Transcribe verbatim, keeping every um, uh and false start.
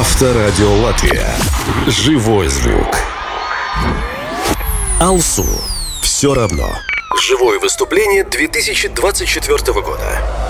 Авторадио Латвия. Живой звук. Алсу. Все равно. Живое выступление две тысячи двадцать четвёртого года.